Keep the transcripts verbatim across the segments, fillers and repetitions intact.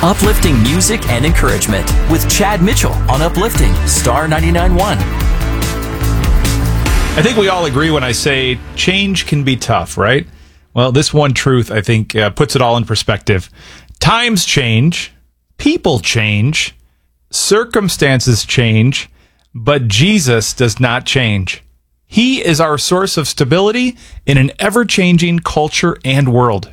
Uplifting music and encouragement with Chad Mitchell on Uplifting Star ninety-nine point one. I think we all agree when I say change can be tough, right? Well, this one truth, I think, uh, puts it all in perspective. Times change, people change, circumstances change, but Jesus does not change. He is our source of stability in an ever-changing culture and world.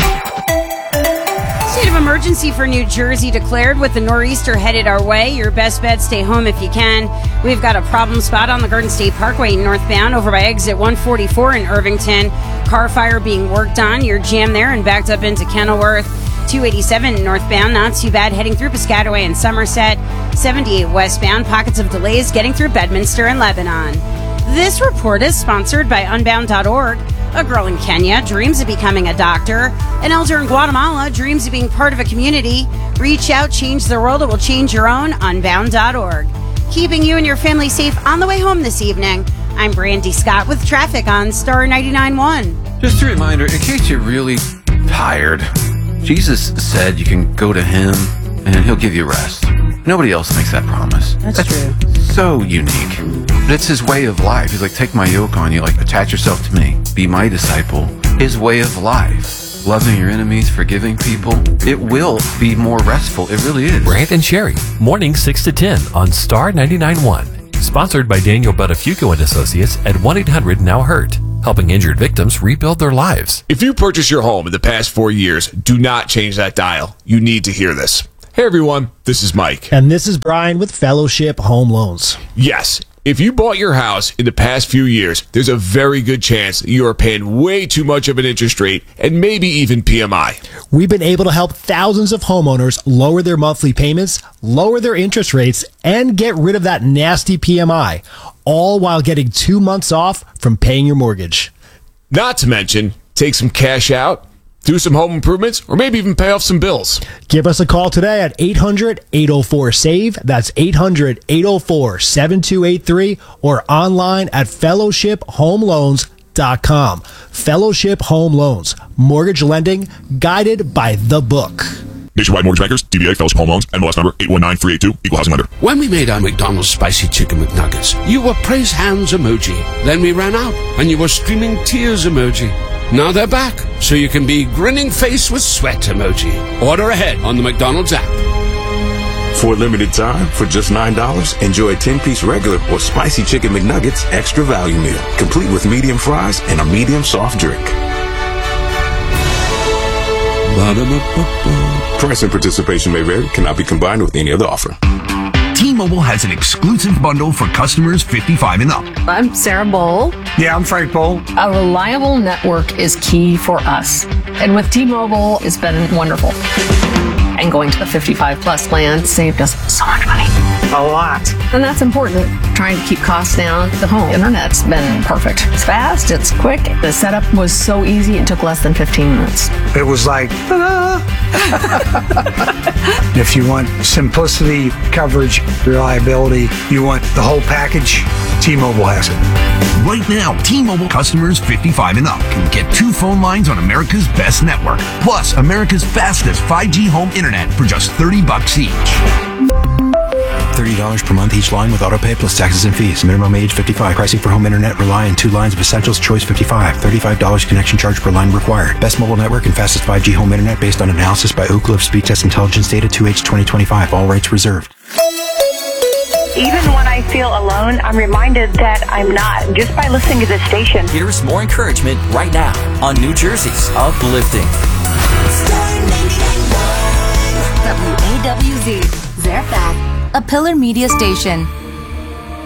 State of emergency for New Jersey declared with the nor'easter headed our way. Your best bet, stay home if you can. We've got a problem spot on the Garden State Parkway northbound over by exit one forty-four in Irvington. Car fire being worked on. You're jammed there and backed up into Kenilworth. two eighty-seven northbound, not too bad, heading through Piscataway and Somerset. seventy-eight westbound, pockets of delays getting through Bedminster and Lebanon. This report is sponsored by Unbound dot org. A girl in Kenya dreams of becoming a doctor. An elder in Guatemala dreams of being part of a community. Reach out, change the world, it will change your own. Unbound dot org. Keeping you and your family safe on the way home this evening. I'm Brandy Scott with traffic on Star ninety-nine point one. Just a reminder, in case you're really tired, Jesus said you can go to him and he'll give you rest. Nobody else makes that promise. That's, That's true. So unique. But it's his way of life. He's like, take my yoke on you, like attach yourself to me. Be my disciple. His way of life. Loving your enemies, forgiving people. It will be more restful. It really is. Brant and Sherry, morning six to ten on Star ninety-nine point one. Sponsored by Daniel Buttafuoco and Associates at one eight hundred now hurt. Helping injured victims rebuild their lives. If you purchased your home in the past four years, do not change that dial. You need to hear this. Hey everyone, this is Mike. And this is Brian with Fellowship Home Loans. Yes, if you bought your house in the past few years, there's a very good chance that you are paying way too much of an interest rate and maybe even P M I. We've been able to help thousands of homeowners lower their monthly payments, lower their interest rates, and get rid of that nasty P M I, all while getting two months off from paying your mortgage. Not to mention, take some cash out, do some home improvements, or maybe even pay off some bills. Give us a call today at eight hundred, eight oh four, SAVE. That's eight hundred, eight oh four, seven two eight three or online at fellowship home loans dot com. Fellowship Home Loans. Mortgage lending guided by the book. Nationwide Mortgage Bankers, D B A, Fellowship Home Loans, N M L S number eight one nine three eight two, Equal Housing Lender. When we made our McDonald's Spicy Chicken McNuggets, you were praise hands emoji. Then we ran out, and you were streaming tears emoji. Now they're back, so you can be grinning face with sweat emoji. Order ahead on the McDonald's app. For a limited time, for just nine dollars, enjoy a ten-piece regular or Spicy Chicken McNuggets extra value meal, complete with medium fries and a medium soft drink. Price and participation may vary, cannot be combined with any other offer. T-Mobile has an exclusive bundle for customers fifty-five and up. I'm Sarah Bowl. Yeah, I'm Frank Bowl. A reliable network is key for us. And with T-Mobile, it's been wonderful. And going to the fifty-five plus plan saved us so much money. A lot. And that's important. Trying to keep costs down. The home internet's been perfect. It's fast, it's quick. The setup was so easy, it took less than fifteen minutes. It was like, ta-da! If you want simplicity, coverage, reliability, you want the whole package, T-Mobile has it. Right now, T-Mobile customers fifty-five and up can get two phone lines on America's best network, plus America's fastest five G home internet for just thirty bucks each. thirty dollars per month each line with autopay plus taxes and fees. Minimum age fifty-five. Pricing for home internet rely on two lines of Essentials Choice fifty-five. thirty-five dollars connection charge per line required. Best mobile network and fastest five G home internet based on analysis by Ookla of Speed Test Intelligence data two H twenty twenty-five. All rights reserved. Even when I feel alone, I'm reminded that I'm not, just by listening to this station. Here's more encouragement right now on New Jersey's Uplifting. W A W Z, Zarephath, a Pillar Media station.